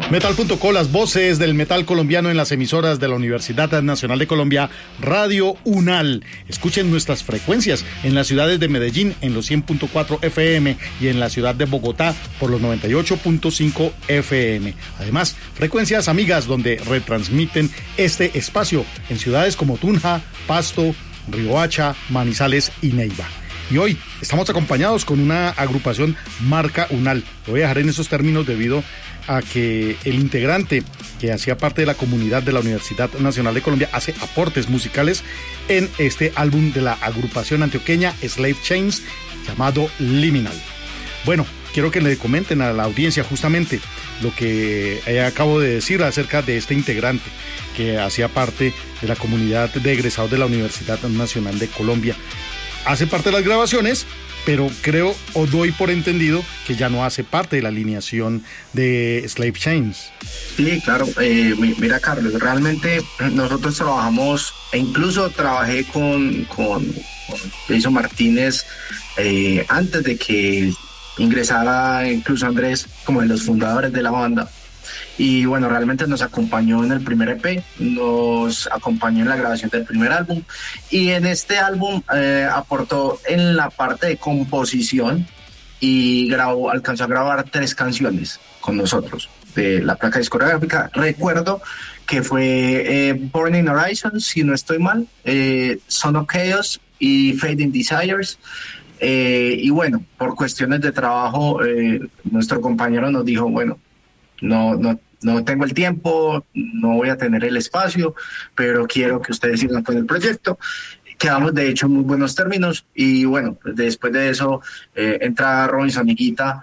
Metal.co, las voces del metal colombiano en las emisoras de la Universidad Nacional de Colombia, Radio UNAL. Escuchen nuestras frecuencias en las ciudades de Medellín en los 100.4 FM y en la ciudad de Bogotá por los 98.5 FM. Además, frecuencias amigas donde retransmiten este espacio en ciudades como Tunja, Pasto, Riohacha, Manizales y Neiva. Y hoy estamos acompañados con una agrupación marca UNAL. Lo voy a dejar en esos términos debido a que el integrante que hacía parte de la comunidad de la Universidad Nacional de Colombia hace aportes musicales en este álbum de la agrupación antioqueña Slave Chains llamado Liminal. Bueno, quiero que le comenten a la audiencia justamente lo que acabo de decir acerca de este integrante que hacía parte de la comunidad de egresados de la Universidad Nacional de Colombia. Hace parte de las grabaciones, pero creo o doy por entendido que ya no hace parte de la alineación de Slave Chains. Sí, claro. Mira, Carlos, realmente nosotros trabajamos, e incluso trabajé con Jason Martínez antes de que ingresara incluso Andrés como de los fundadores de la banda. Y bueno, realmente nos acompañó en el primer EP, nos acompañó en la grabación del primer álbum, y en este álbum aportó en la parte de composición y alcanzó a grabar 3 canciones con nosotros de la placa discográfica. Recuerdo que fue Burning Horizons, si no estoy mal, Son of Chaos y Fading Desires. Y bueno, por cuestiones de trabajo, nuestro compañero nos dijo, bueno, no tengo el tiempo, no voy a tener el espacio, pero quiero que ustedes sigan con el proyecto. Quedamos de hecho en muy buenos términos y bueno, después de eso entra Robinson Higuita,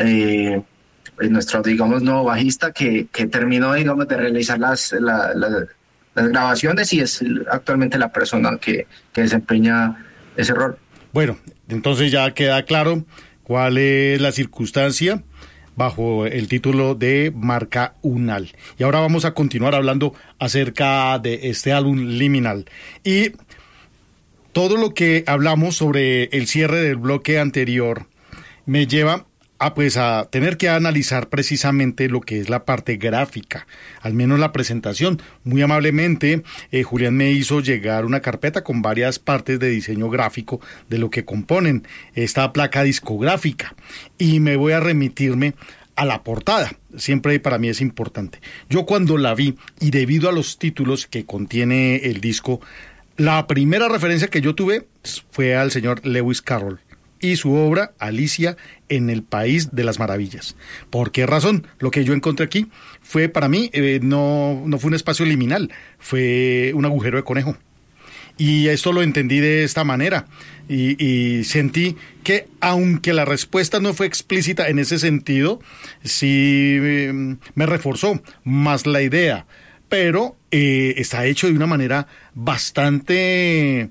nuestro, digamos, nuevo bajista que terminó, digamos, de realizar las grabaciones y es actualmente la persona que desempeña ese rol. Bueno, entonces ya queda claro cuál es la circunstancia bajo el título de marca UNAL. Y ahora vamos a continuar hablando acerca de este álbum Liminal. Y todo lo que hablamos sobre el cierre del bloque anterior me lleva a tener que analizar precisamente lo que es la parte gráfica, al menos la presentación. Muy amablemente, Julián me hizo llegar una carpeta con varias partes de diseño gráfico de lo que componen esta placa discográfica y me voy a remitirme a la portada. Siempre para mí es importante. Yo cuando la vi y debido a los títulos que contiene el disco, la primera referencia que yo tuve fue al señor Lewis Carroll y su obra Alicia en el País de las Maravillas. ¿Por qué razón? Lo que yo encontré aquí fue para mí, no fue un espacio liminal, fue un agujero de conejo. Y esto lo entendí de esta manera y sentí que aunque la respuesta no fue explícita en ese sentido, sí me reforzó más la idea, pero está hecho de una manera bastante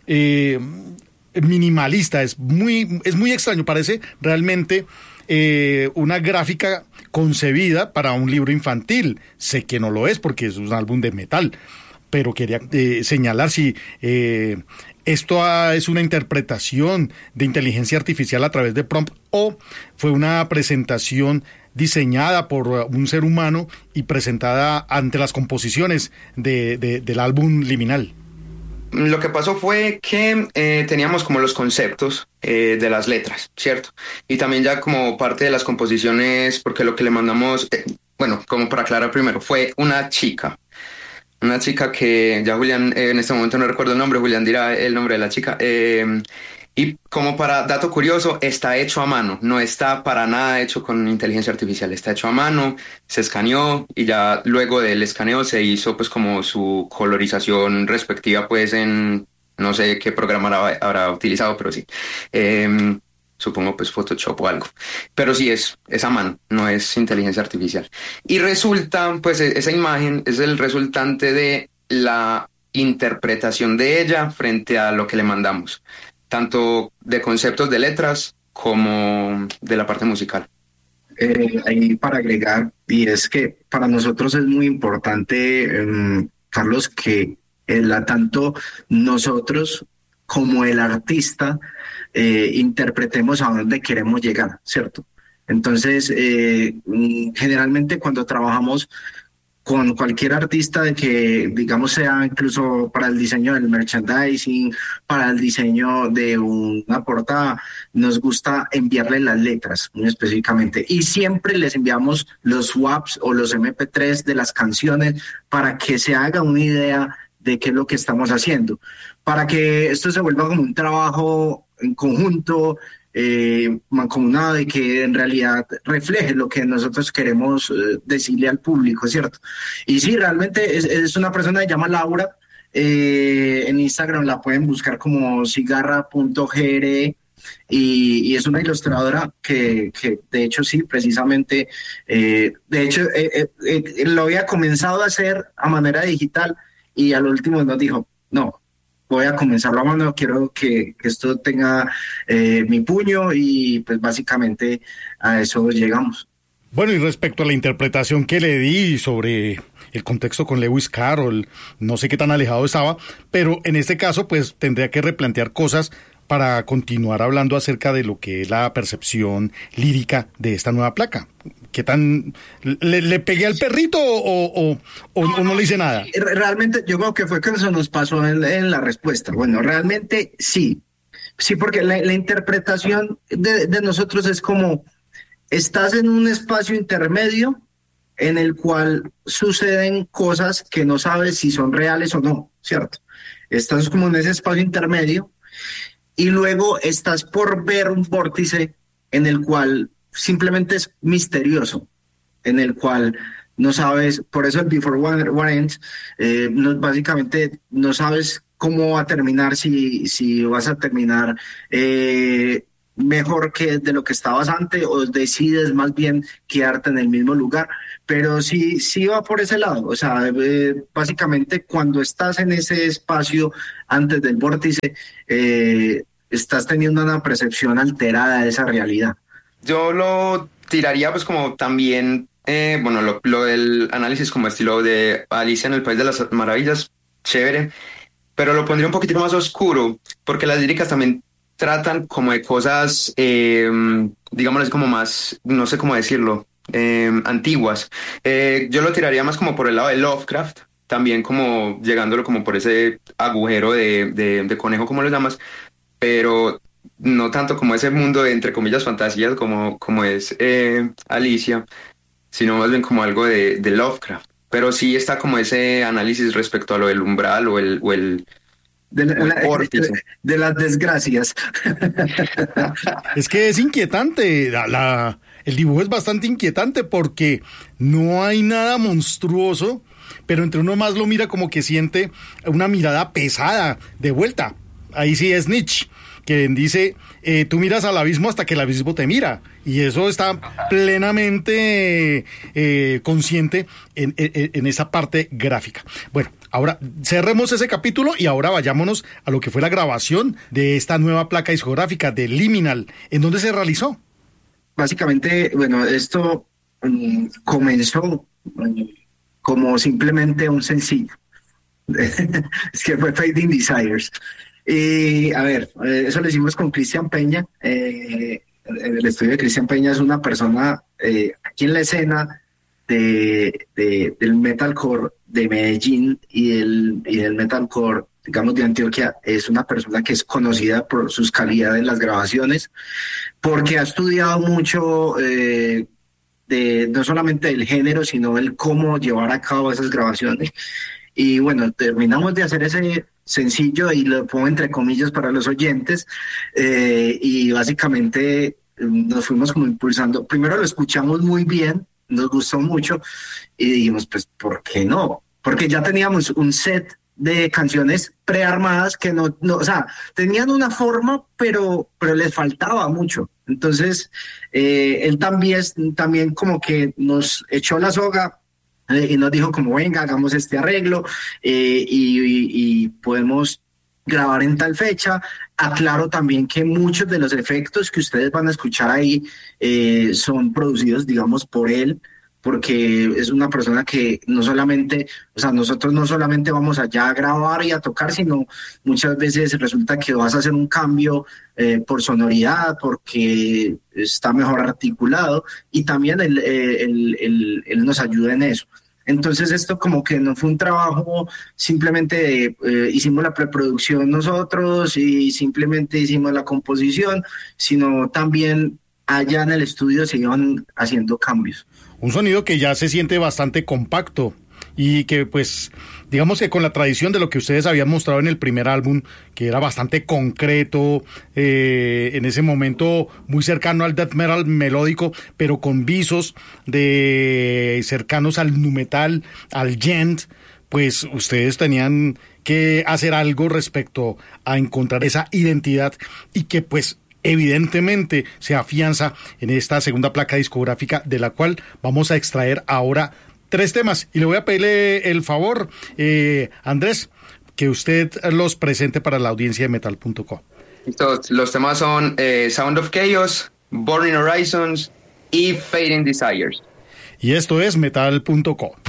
minimalista, es muy extraño, parece realmente una gráfica concebida para un libro infantil. Sé que no lo es porque es un álbum de metal, pero quería señalar si esto es una interpretación de inteligencia artificial a través de prompt o fue una presentación diseñada por un ser humano y presentada ante las composiciones del álbum Liminal. Lo que pasó fue que teníamos como los conceptos de las letras, ¿cierto? Y también ya como parte de las composiciones, porque lo que le mandamos, bueno, como para aclarar primero, fue una chica que ya Julián, en este momento no recuerdo el nombre, Julián dirá el nombre de la chica, y como para dato curioso, está hecho a mano, no está para nada hecho con inteligencia artificial, está hecho a mano, se escaneó y ya luego del escaneo se hizo pues como su colorización respectiva pues en, no sé qué programa habrá utilizado, pero sí, supongo pues Photoshop o algo, pero sí es a mano, no es inteligencia artificial. Y resulta, pues esa imagen es el resultante de la interpretación de ella frente a lo que le mandamos, tanto de conceptos de letras como de la parte musical. Ahí para agregar, y es que para nosotros es muy importante, Carlos, que tanto nosotros como el artista interpretemos a dónde queremos llegar, ¿cierto? Entonces, generalmente cuando trabajamos con cualquier artista de que, digamos, sea incluso para el diseño del merchandising, para el diseño de una portada, nos gusta enviarle las letras muy específicamente. Y siempre les enviamos los swaps o los MP3 de las canciones para que se haga una idea de qué es lo que estamos haciendo, para que esto se vuelva como un trabajo en conjunto, mancomunado, y que en realidad refleje lo que nosotros queremos decirle al público, ¿cierto? Y sí, realmente es una persona que se llama Laura, en Instagram la pueden buscar como cigarra.gr, y es una ilustradora que de hecho sí, precisamente, lo había comenzado a hacer a manera digital y al último nos dijo, no, voy a comenzarlo a mano, quiero que esto tenga mi puño, y pues básicamente a eso llegamos. Bueno, y respecto a la interpretación que le di sobre el contexto con Lewis Carroll, no sé qué tan alejado estaba, pero en este caso pues tendría que replantear cosas para continuar hablando acerca de lo que es la percepción lírica de esta nueva placa. ¿Qué tan... ¿Le pegué al perrito o no le hice nada? Realmente yo creo que fue que eso nos pasó en la respuesta. Bueno, realmente sí. Sí, porque la interpretación de nosotros es como, estás en un espacio intermedio en el cual suceden cosas que no sabes si son reales o no, ¿cierto? Estás como en ese espacio intermedio, y luego estás por ver un vórtice en el cual simplemente es misterioso, en el cual no sabes, por eso el Before War Ends, básicamente no sabes cómo va a terminar, si vas a terminar mejor que de lo que estabas antes, o decides más bien quedarte en el mismo lugar, pero sí va por ese lado. O sea, básicamente cuando estás en ese espacio antes del vórtice, estás teniendo una percepción alterada de esa realidad. Yo lo tiraría pues como también, bueno, lo del análisis como estilo de Alicia en el País de las Maravillas, chévere, pero lo pondría un poquito más oscuro, porque las líricas también tratan como de cosas, digamos, como más, no sé cómo decirlo, antiguas. Yo lo tiraría más como por el lado de Lovecraft, también como llegándolo como por ese agujero de conejo, como lo llamas, pero no tanto como ese mundo de, entre comillas, fantasías como es Alicia, sino más bien como algo de Lovecraft. Pero sí está como ese análisis respecto a lo del umbral o el de las desgracias. Es que es inquietante, el dibujo es bastante inquietante porque no hay nada monstruoso, pero entre uno más lo mira como que siente una mirada pesada de vuelta. Ahí sí es Nietzsche, que dice, tú miras al abismo hasta que el abismo te mira, y eso está plenamente consciente en esa parte gráfica. Bueno, ahora cerremos ese capítulo y ahora vayámonos a lo que fue la grabación de esta nueva placa discográfica de Liminal. ¿En dónde se realizó? Básicamente, bueno, esto comenzó como simplemente un sencillo. Es que fue Fading Desires. Y a ver, eso lo hicimos con Cristian Peña. En el estudio de Cristian Peña es una persona aquí en la escena del metalcore de Medellín y del metalcore, digamos, de Antioquia. Es una persona que es conocida por sus calidades en las grabaciones, porque ha estudiado mucho no solamente del género, sino el cómo llevar a cabo esas grabaciones. Y bueno, terminamos de hacer ese sencillo, y lo pongo entre comillas para los oyentes, y básicamente nos fuimos como impulsando. Primero lo escuchamos muy bien, nos gustó mucho, y dijimos, pues, ¿por qué no? Porque ya teníamos un set de canciones prearmadas que no, o sea, tenían una forma, pero les faltaba mucho. Entonces, él también como que nos echó la soga, y nos dijo como, venga, hagamos este arreglo, y podemos grabar en tal fecha. Aclaro también que muchos de los efectos que ustedes van a escuchar ahí son producidos, digamos, por él. porque es una persona que no solamente, o sea, nosotros no solamente vamos allá a grabar y a tocar, sino muchas veces resulta que vas a hacer un cambio por sonoridad, porque está mejor articulado, y también él nos ayuda en eso. Entonces esto como que no fue un trabajo simplemente de hicimos la preproducción nosotros y simplemente hicimos la composición, sino también allá en el estudio se iban haciendo cambios. Un sonido que ya se siente bastante compacto y que pues digamos que con la tradición de lo que ustedes habían mostrado en el primer álbum, que era bastante concreto, en ese momento muy cercano al death metal melódico, pero con visos de cercanos al nu metal, al gent, pues ustedes tenían que hacer algo respecto a encontrar esa identidad y que pues evidentemente se afianza en esta segunda placa discográfica, de la cual vamos a extraer ahora 3 temas. Y le voy a pedirle el favor, Andrés, que usted los presente para la audiencia de metal.co. Los temas son Sound of Chaos, Burning Horizons y Fading Desires. Y esto es metal.co.